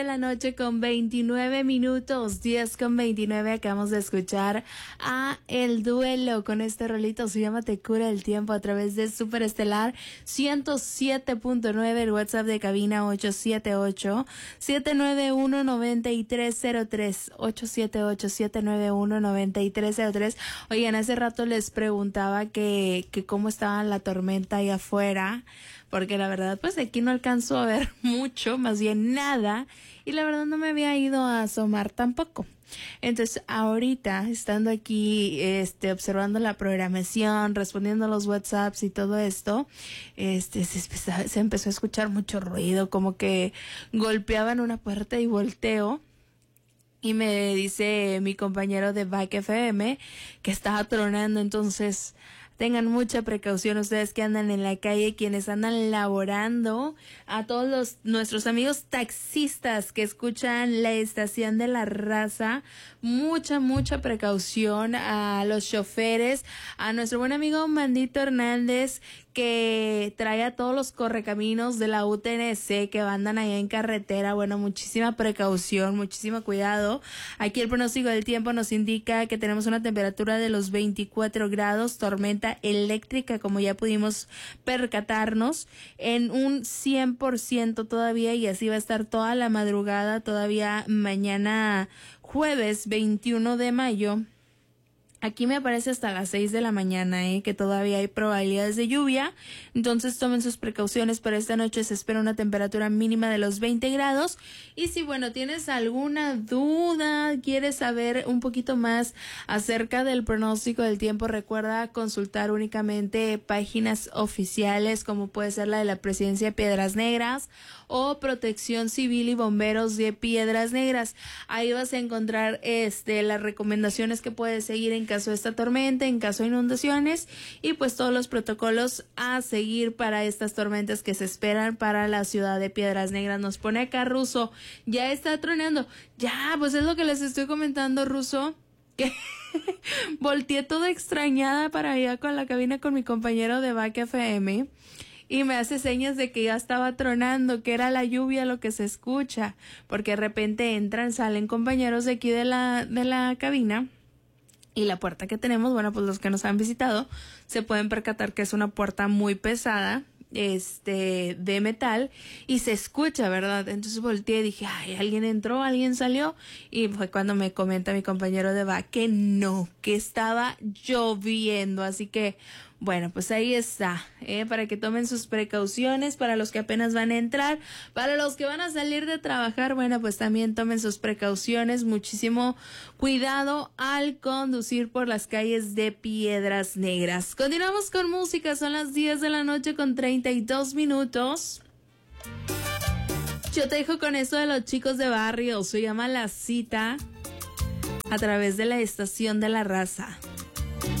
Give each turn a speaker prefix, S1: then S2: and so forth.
S1: De la noche con 29 minutos, 10 con 29, acabamos de escuchar a El Duelo con este rolito, se llama Te Cura el Tiempo, a través de Superestelar 107.9, el WhatsApp de cabina 878-791-9303, 878-791-9303. Oigan, hace rato les preguntaba que cómo estaba la tormenta ahí afuera, porque la verdad pues aquí no alcanzo a ver mucho, más bien nada, y la verdad no me había ido a asomar tampoco. Entonces ahorita, estando aquí observando la programación, respondiendo a los WhatsApps y todo esto, se empezó a escuchar mucho ruido, como que golpeaban una puerta, y volteo y me dice mi compañero de Back FM que estaba tronando. Entonces tengan mucha precaución ustedes que andan en la calle, quienes andan laborando, a todos nuestros amigos taxistas que escuchan la estación de La Raza, mucha precaución, a los choferes, a nuestro buen amigo Mandito Hernández, que trae a todos los correcaminos de la UTNC que andan allá en carretera. Bueno, muchísima precaución, muchísimo cuidado. Aquí el pronóstico del tiempo nos indica que tenemos una temperatura de los 24 grados, tormenta eléctrica, como ya pudimos percatarnos, en un 100% todavía, y así va a estar toda la madrugada, todavía mañana jueves 21 de mayo. Aquí me aparece hasta las 6 de la mañana, que todavía hay probabilidades de lluvia. Entonces tomen sus precauciones. Para esta noche se espera una temperatura mínima de los 20 grados. Y si, bueno, tienes alguna duda, quieres saber un poquito más acerca del pronóstico del tiempo, recuerda consultar únicamente páginas oficiales, como puede ser la de la Presidencia de Piedras Negras o Protección Civil y Bomberos de Piedras Negras. Ahí vas a encontrar las recomendaciones que puedes seguir en caso de esta tormenta, en caso de inundaciones, y pues todos los protocolos a seguir para estas tormentas que se esperan para la ciudad de Piedras Negras. Nos pone acá Ruso, ya está tronando. Ya, pues es lo que les estoy comentando, Ruso, que volteé toda extrañada para allá con la cabina con mi compañero de Back FM, y me hace señas de que ya estaba tronando, que era la lluvia lo que se escucha, porque de repente entran, salen compañeros de aquí de la cabina. Y la puerta que tenemos, bueno, pues los que nos han visitado se pueden percatar que es una puerta muy pesada, de metal, y se escucha, ¿verdad? Entonces volteé y dije, ay, alguien entró, alguien salió, y fue cuando me comenta mi compañero de Va que no, que estaba lloviendo. Así que, bueno, pues ahí está, para que tomen sus precauciones, para los que apenas van a entrar, para los que van a salir de trabajar, bueno, pues también tomen sus precauciones, muchísimo cuidado al conducir por las calles de Piedras Negras. Continuamos con música, son las 10 de la noche con 32 minutos. Yo te dejo con eso de los Chicos de Barrio, se llama La Cita, a través de la estación de La Raza.